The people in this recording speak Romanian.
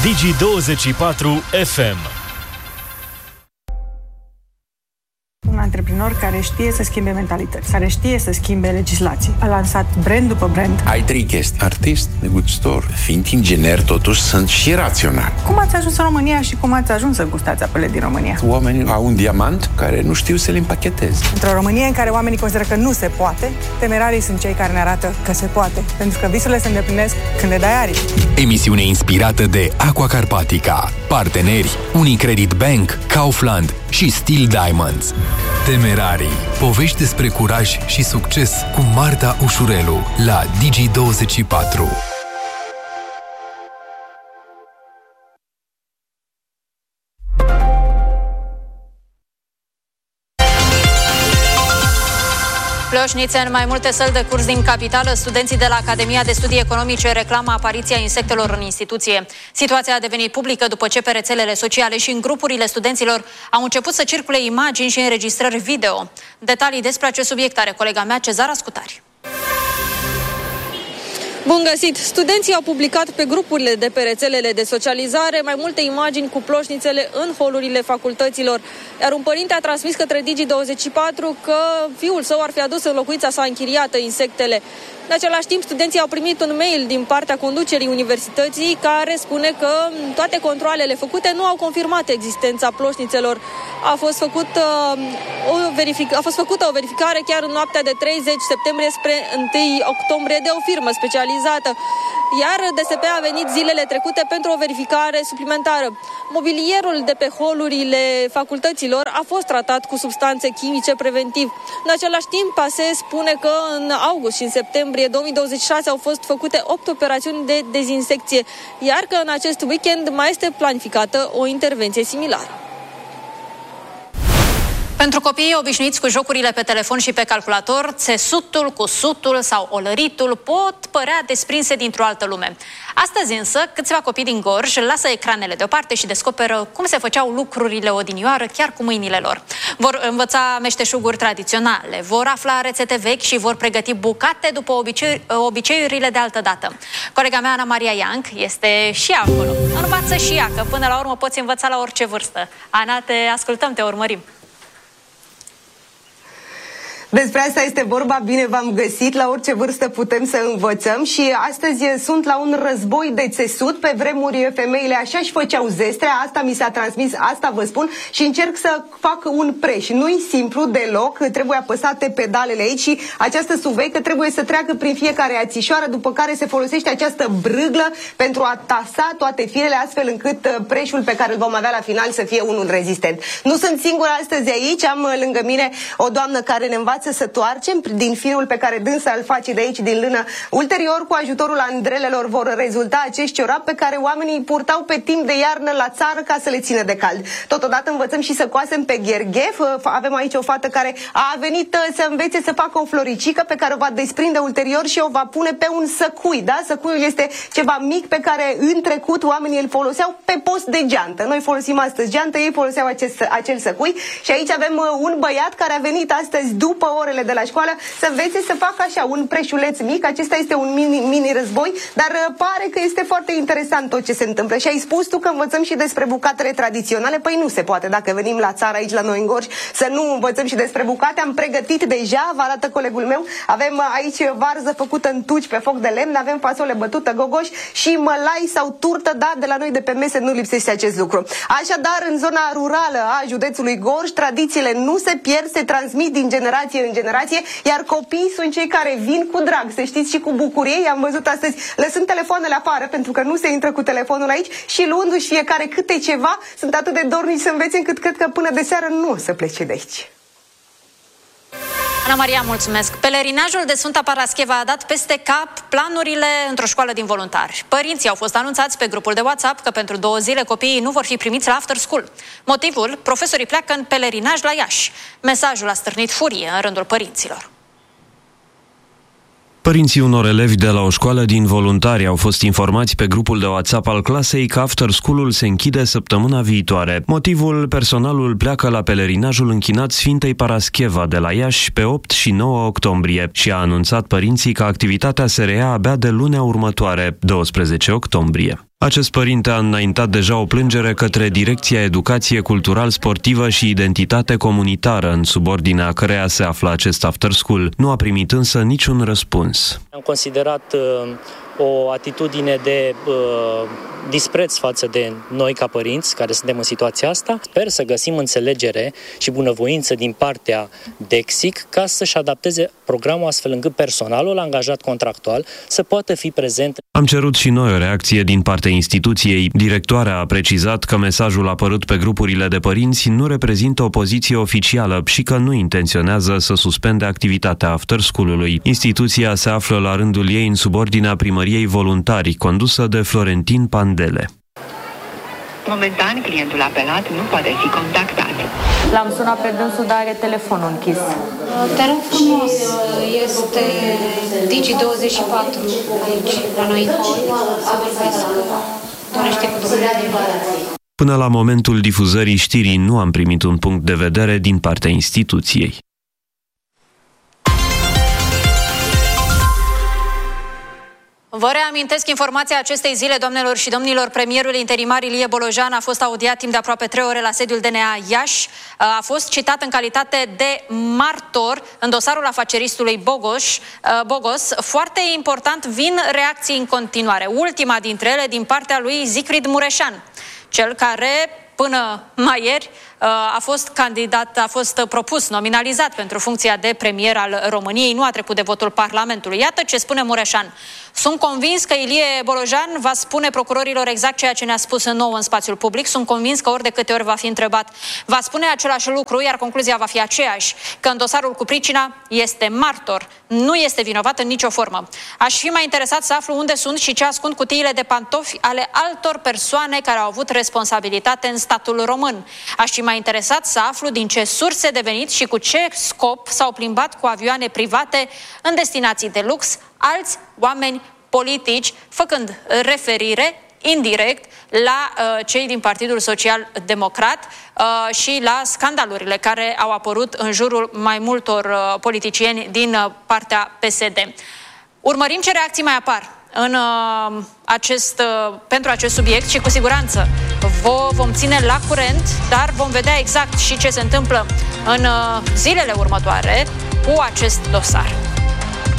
Digi24 FM. Un antreprenor care știe să schimbe mentalități, care știe să schimbe legislații. A lansat brand după brand. Ai 3 chestii: artist, negustor. Fiind inginer, totuși sunt și rațional. Cum ați ajuns în România și cum ați ajuns să gustați apele din România? Oamenii au un diamant care nu știu să le împacheteze. Într-o Românie în care oamenii consideră că nu se poate, temerarii sunt cei care ne arată că se poate. Pentru că visurile se îndeplinesc când le dai aripi. Emisiune inspirată de Aqua Carpatica. Parteneri Unicredit Bank, Kaufland și Steel Diamonds. Temerarii. Povești despre curaj și succes cu Marta Ușurelu la Digi24. Ploșnițe în mai multe săli de curs din capitală. Studenții de la Academia de Studii Economice reclamă apariția insectelor în instituție. Situația a devenit publică după ce pe rețelele sociale și în grupurile studenților au început să circule imagini și înregistrări video. Detalii despre acest subiect are colega mea, Cezara Scutari. Bun găsit! Studenții au publicat pe grupurile de pe rețelele de socializare mai multe imagini cu ploșnițele în holurile facultăților. Iar un părinte a transmis către Digi24 că fiul său ar fi adus în locuința sa închiriată insectele. În același timp, studenții au primit un mail din partea conducerii universității care spune că toate controalele făcute nu au confirmat existența ploșnițelor. A fost făcută o verificare chiar în noaptea de 30 septembrie spre 1 octombrie de o firmă specializată, iar DSP a venit zilele trecute pentru o verificare suplimentară. Mobilierul de pe holurile facultăților a fost tratat cu substanțe chimice preventiv. În același timp, PASE spune că în august și în septembrie 2026 au fost făcute 8 operațiuni de dezinsecție, iar că în acest weekend mai este planificată o intervenție similară. Pentru copiii obișnuiți cu jocurile pe telefon și pe calculator, țesutul, cusutul sau olăritul pot părea desprinse dintr-o altă lume. Astăzi însă, câțiva copii din Gorj lasă ecranele deoparte și descoperă cum se făceau lucrurile odinioară chiar cu mâinile lor. Vor învăța meșteșuguri tradiționale, vor afla rețete vechi și vor pregăti bucate după obiceiurile de altă dată. Colega mea, Ana Maria Ianc, este și acolo. Învață și ea, că până la urmă poți învăța la orice vârstă. Ana, te ascultăm, te urmărim. Despre asta este vorba, bine v-am găsit, la orice vârstă putem să învățăm și astăzi sunt la un război de țesut. Pe vremuri femeile așa-și făceau zestrea, asta mi s-a transmis, asta vă spun și încerc să fac un preș. Nu-i simplu deloc, trebuie apăsate pedalele aici și această suveică trebuie să treacă prin fiecare ațișoară, după care se folosește această brâglă pentru a tasa toate firele, astfel încât preșul pe care îl vom avea la final să fie unul rezistent. Nu sunt singură astăzi aici, am lângă mine o doamnă care ne învață să toarcem din firul pe care dânsa îl face de aici din lână. Ulterior, cu ajutorul andrelelor, vor rezulta acești ciorapi pe care oamenii îi purtau pe timp de iarnă la țară ca să le țină de cald. Totodată învățăm și să coasem pe gherghef. Avem aici o fată care a venit să învețe să facă o floricică pe care o va desprinde ulterior și o va pune pe un săcui. Da? Săcuiul este ceva mic pe care în trecut oamenii îl foloseau pe post de geantă. Noi folosim astăzi geantă, ei foloseau acel săcui și aici avem un băiat care a venit astăzi după orele de la școală să învețe să facă așa un preșuleț mic. Acesta este un mini război, dar pare că este foarte interesant tot ce se întâmplă. Și ai spus tu că învățăm și despre bucatele tradiționale. Păi nu se poate, dacă venim la țară aici la noi în Gorj, să nu învățăm și despre bucate. Am pregătit deja, vă arată colegul meu. Avem aici varză făcută în tuci pe foc de lemn, avem fasole bătută, gogoși și mălai sau turtă, da, de la noi de pe mese nu lipsește acest lucru. Așadar, în zona rurală a județului Gorj, tradițiile nu se pierd, se transmit din generație în generație, iar copiii sunt cei care vin cu drag, să știți, și cu bucurie. I-am văzut astăzi lăsând telefoanele afară, pentru că nu se intră cu telefonul aici, și luându-și fiecare câte ceva, sunt atât de dornici să învețe încât cred că până de seară nu o să plece de aici. Ana Maria, mulțumesc. Pelerinajul de Sfânta Parascheva a dat peste cap planurile într-o școală din voluntari. Părinții au fost anunțați pe grupul de WhatsApp că pentru 2 zile copiii nu vor fi primiți la after school. Motivul? Profesorii pleacă în pelerinaj la Iași. Mesajul a stârnit furie în rândul părinților. Părinții unor elevi de la o școală din voluntari au fost informați pe grupul de WhatsApp al clasei că after school-ul se închide săptămâna viitoare. Motivul? Personalul pleacă la pelerinajul închinat Sfintei Parascheva de la Iași pe 8 și 9 octombrie și a anunțat părinții că activitatea se reia abia de lunea următoare, 12 octombrie. Acest părinte a înaintat deja o plângere către Direcția Educație Cultural-Sportivă și Identitate Comunitară, în subordinea căreia se află acest after school. Nu a primit însă niciun răspuns. Am considerat o atitudine de dispreț față de noi ca părinți care suntem în situația asta. Sper să găsim înțelegere și bunăvoință din partea DECSIC ca să-și adapteze programul astfel încât personalul angajat contractual să poată fi prezent. Am cerut și noi o reacție din partea instituției. Directoarea a precizat că mesajul apărut pe grupurile de părinți nu reprezintă o poziție oficială și că nu intenționează să suspende activitatea after school-ului. Instituția se află la rândul ei în subordinea Primăriei Voluntari, condusă de Florentin Pandele. Momentan, clientul apelat nu poate fi contactat. L-am sunat pe dânsul, dar are telefonul închis. Te rog frumos, este Digi24 aici, la noi, să vorbesc. Dorește cu domnul. Până la momentul difuzării știrii nu am primit un punct de vedere din partea instituției. Vă reamintesc informația acestei zile, doamnelor și domnilor. Premierul interimar Ilie Bolojan a fost audiat timp de aproape 3 ore la sediul DNA Iași. A fost citat în calitate de martor în dosarul afaceristului Bogos. Foarte important, vin reacții în continuare. Ultima dintre ele din partea lui Zicfrid Mureșan, cel care până mai ieri a fost candidat, a fost propus, nominalizat pentru funcția de premier al României, nu a trecut de votul Parlamentului. Iată ce spune Mureșan. Sunt convins că Ilie Bolojan va spune procurorilor exact ceea ce ne-a spus nouă în spațiul public. Sunt convins că ori de câte ori va fi întrebat, va spune același lucru, iar concluzia va fi aceeași, că în dosarul cu pricina este martor, nu este vinovat în nicio formă. Aș fi mai interesat să aflu unde sunt și ce ascund cutiile de pantofi ale altor persoane care au avut responsabilitate în statul român. Aș fi mai interesat să aflu din ce surse de venit și cu ce scop s-au plimbat cu avioane private în destinații de lux alți oameni politici, făcând referire indirect la cei din Partidul Social Democrat și la scandalurile care au apărut în jurul mai multor politicieni din partea PSD. Urmărim ce reacții mai apar pentru acest subiect și cu siguranță vă vom ține la curent, dar vom vedea exact și ce se întâmplă în zilele următoare cu acest dosar.